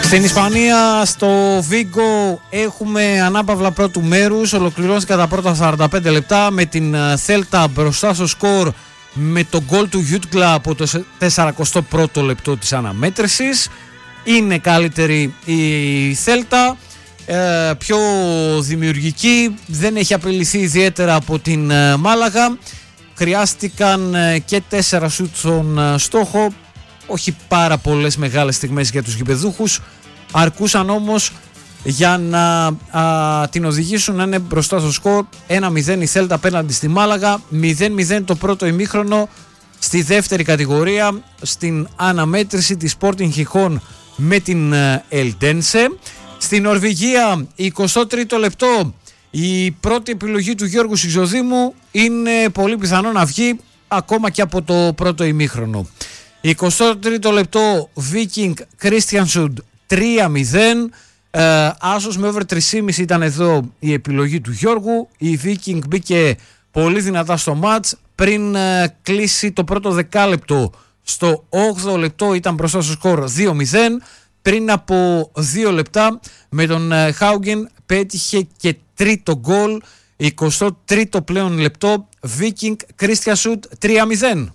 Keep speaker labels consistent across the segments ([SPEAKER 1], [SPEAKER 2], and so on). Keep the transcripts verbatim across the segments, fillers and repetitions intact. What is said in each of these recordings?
[SPEAKER 1] Στην Ισπανία, στο Βίγκο, έχουμε ανάπαυλα πρώτου μέρους. Ολοκληρώνεται τα πρώτα σαράντα πέντε λεπτά με την Θέλτα μπροστά στο σκορ με το γκολ του Γιούτγκλα από το σαράντα πρώτο λεπτό της αναμέτρησης. Είναι καλύτερη η Θέλτα, ε, πιο δημιουργική, δεν έχει απειληθεί ιδιαίτερα από την ε, Μάλαγα. Χρειάστηκαν ε, και τέσσερα σουτ στον ε, στόχο, όχι πάρα πολλές μεγάλες στιγμές για τους γηπεδούχους, αρκούσαν όμως για να α, την οδηγήσουν να είναι μπροστά στο σκορ. Ένα μηδέν η Θέλτα απέναντι στη Μάλαγα, μηδέν μηδέν το πρώτο ημίχρονο στη δεύτερη κατηγορία, στην αναμέτρηση της Sporting Χιχών με την Ελντένσε. Στην Νορβηγία, εικοστό τρίτο λεπτό, η πρώτη επιλογή του Γιώργου Σιζοδήμου είναι πολύ πιθανό να βγει ακόμα και από το πρώτο ημίχρονο. εικοστό τρίτο λεπτό, Viking Kristiansund τρία μηδέν. Ε, άσος με over τρία κόμμα πέντε ήταν εδώ η επιλογή του Γιώργου. Η Viking μπήκε πολύ δυνατά στο μάτς πριν ε, κλείσει το πρώτο δεκάλεπτο. Στο όγδοο λεπτό ήταν μπροστά στο σκορ δύο μηδέν. Πριν από δύο λεπτά με τον ε, Χάουγεν πέτυχε και τρίτο γκολ. εικοστό τρίτο πλέον λεπτό, Viking Kristiansund τρία μηδέν.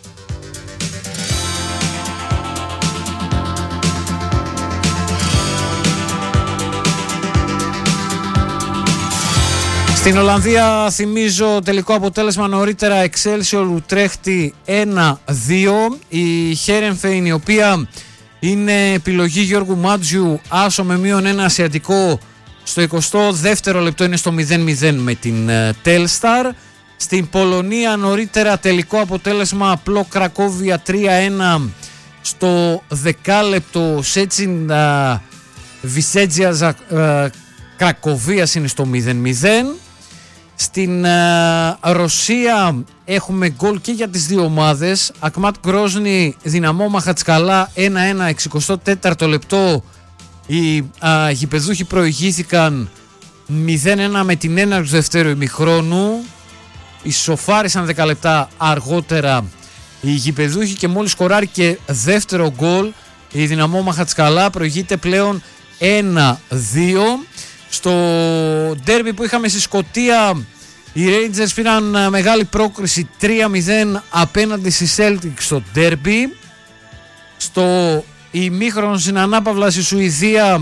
[SPEAKER 1] Στην Ολλανδία, θυμίζω, τελικό αποτέλεσμα νωρίτερα, Excelsior Utrecht ένα δύο. Η Χέρενφεϊν, η οποία είναι επιλογή Γιώργου Μάτζιου, άσο με μείον ένα ασιατικό, στο εικοστό δεύτερο λεπτό είναι στο μηδέν μηδέν με την Telstar. Στην Πολωνία νωρίτερα τελικό αποτέλεσμα απλό, Κρακόβια τρία ένα, στο δεκάλεπτο Σέτσιν Βισέτζια Κρακοβίας είναι στο μηδέν μηδέν. Στην uh, Ρωσία έχουμε γκολ και για τις δύο ομάδες. Ακμάτ Γκρόσνη, Δυναμό Μαχατσκαλά ένα ένα, εξηκοστό τέταρτο λεπτό. Οι uh, γηπεδούχοι προηγήθηκαν μηδέν ένα με την έναρξη του δευτέρου ημιχρόνου. Ισοφάρισαν δέκα λεπτά αργότερα οι γηπεδούχοι και μόλις σκοράρει και δεύτερο γκολ η Δυναμό Μαχατσκαλά προηγείται πλέον ένα δύο. Στο ντέρμπι που είχαμε στη Σκωτία, οι Rangers πήραν μεγάλη πρόκριση τρία μηδέν απέναντι στη Celtic στο ντέρμπι. Στο ημίχρονο στην ανάπαυλα στη Σουηδία,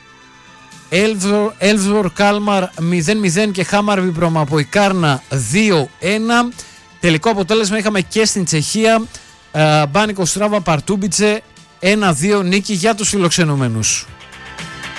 [SPEAKER 1] Elfsborg Kalmar μηδέν μηδέν και Hammarby από η Κάρνα δύο ένα. Τελικό αποτέλεσμα είχαμε και στην Τσεχία, Μπάνικο Στράβα Παρτούμπιτσε ένα δύο, νίκη για τους φιλοξενούμενους.